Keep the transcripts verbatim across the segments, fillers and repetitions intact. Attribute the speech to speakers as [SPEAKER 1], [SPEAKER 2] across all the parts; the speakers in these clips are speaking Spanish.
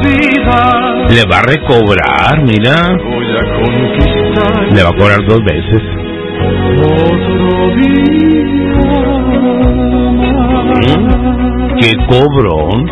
[SPEAKER 1] vida.
[SPEAKER 2] Le va a recobrar, mira.
[SPEAKER 1] Voy a conquistar.
[SPEAKER 2] Le va a cobrar dos veces.
[SPEAKER 1] Otro día.
[SPEAKER 2] ¿Mm? ¿Qué cobrón?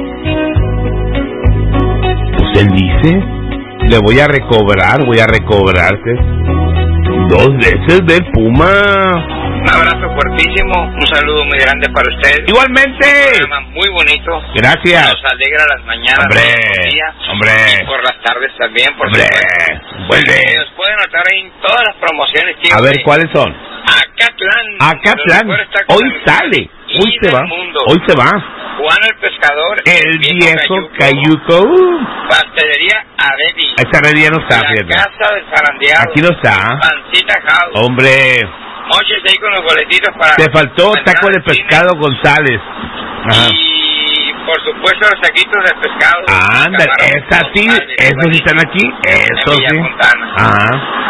[SPEAKER 2] Pues él dice, le voy a recobrar, voy a recobrarte dos veces del Puma.
[SPEAKER 3] Un abrazo fuertísimo, un saludo muy grande para ustedes.
[SPEAKER 2] Igualmente.
[SPEAKER 3] Un programa muy bonito.
[SPEAKER 2] Gracias.
[SPEAKER 3] Nos alegra las mañanas,
[SPEAKER 2] hombre,
[SPEAKER 3] los días,
[SPEAKER 2] hombre,
[SPEAKER 3] y por las tardes también, por
[SPEAKER 2] hombre,
[SPEAKER 3] supuesto. Y nos pueden notar ahí en todas las promociones, tío.
[SPEAKER 2] A ver, ¿cuáles son?
[SPEAKER 3] Acatlán.
[SPEAKER 2] Acatlán. Hoy sale. Hoy se va. Hoy se va.
[SPEAKER 3] Juan el Pescador.
[SPEAKER 2] El viejo Cayuco.
[SPEAKER 3] Pastelería Aredi.
[SPEAKER 2] Esta Aredi no está,
[SPEAKER 3] La
[SPEAKER 2] fíjate.
[SPEAKER 3] casa del zarandeado.
[SPEAKER 2] Aquí no está.
[SPEAKER 3] Pancita House.
[SPEAKER 2] Hombre.
[SPEAKER 3] Moches ahí con los boletitos para...
[SPEAKER 2] Te faltó taco de pescado González. Ajá.
[SPEAKER 3] Y por supuesto los taquitos de pescado.
[SPEAKER 2] Ándale, esa sí, esos sí están aquí, esos sí. Ajá.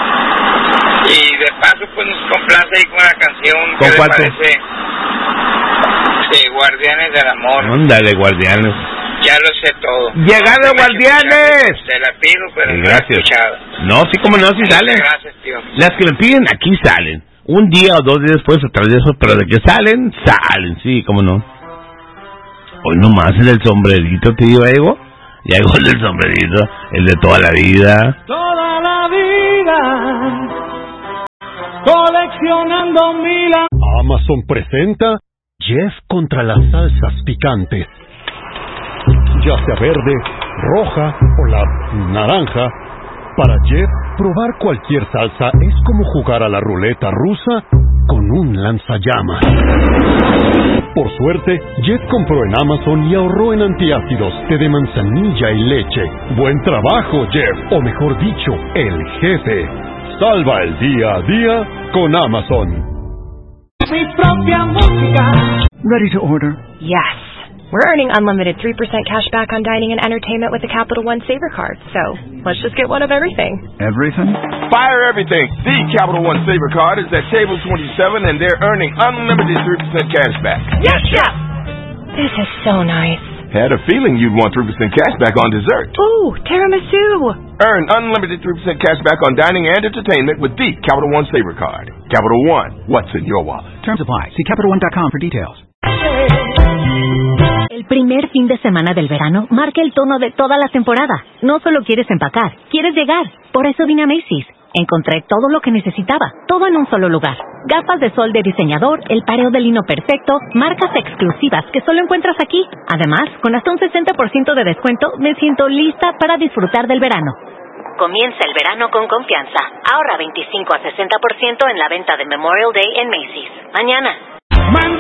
[SPEAKER 3] Y de paso pues nos complace ahí con una canción.
[SPEAKER 2] ¿Con
[SPEAKER 3] que
[SPEAKER 2] cuál?
[SPEAKER 3] le parece? De Guardianes del Amor.
[SPEAKER 2] Ándale, Guardianes.
[SPEAKER 3] Ya lo sé todo.
[SPEAKER 2] ¡Llegado,
[SPEAKER 3] no,
[SPEAKER 2] Guardianes!
[SPEAKER 3] Te la pido, pero
[SPEAKER 2] sí,
[SPEAKER 3] no
[SPEAKER 2] gracias.
[SPEAKER 3] la he escuchado.
[SPEAKER 2] No, sí, como no, sí salen.
[SPEAKER 3] Gracias, tío.
[SPEAKER 2] Las que me piden aquí salen. Un día o dos días después, atrás de eso, pero de que salen, salen, sí, cómo no. Hoy nomás el del sombrerito, tío Ego. Ya llegó el del sombrerito, el de toda la vida.
[SPEAKER 1] Toda la vida coleccionando mil.
[SPEAKER 4] Amazon presenta Jeff contra las salsas picantes. Ya sea verde, roja o la naranja, para Jeff, probar cualquier salsa es como jugar a la ruleta rusa con un lanzallamas. Por suerte, Jeff compró en Amazon y ahorró en antiácidos, té de manzanilla y leche. Buen trabajo, Jeff, o mejor dicho, el jefe. Salva el día a día con Amazon.
[SPEAKER 1] Mi propia música.
[SPEAKER 5] Ready to order?
[SPEAKER 6] Yes. We're earning unlimited three percent cash back on dining and entertainment with the Capital One Saver Card. So, let's just get one of everything.
[SPEAKER 5] Everything?
[SPEAKER 7] Fire everything. The Capital One Saver Card is at table twenty-seven and they're earning unlimited three percent cash back.
[SPEAKER 6] Yes, Chef! This is so nice.
[SPEAKER 7] Had a feeling you'd want three percent cash back on dessert.
[SPEAKER 6] Ooh, tiramisu!
[SPEAKER 7] Earn unlimited three percent cash back on dining and entertainment with the Capital One Saver Card. Capital One, what's in your wallet?
[SPEAKER 5] Terms apply. See Capital One dot com for details.
[SPEAKER 8] El primer fin de semana del verano marca el tono de toda la temporada. No solo quieres empacar, quieres llegar. Por eso vine a Macy's. Encontré todo lo que necesitaba, todo en un solo lugar. Gafas de sol de diseñador, el pareo de lino perfecto, marcas exclusivas que solo encuentras aquí. Además, con hasta un sesenta por ciento de descuento, me siento lista para disfrutar del verano. Comienza el verano con confianza. Ahorra veinticinco a sesenta por ciento en la venta de Memorial Day en Macy's. Mañana.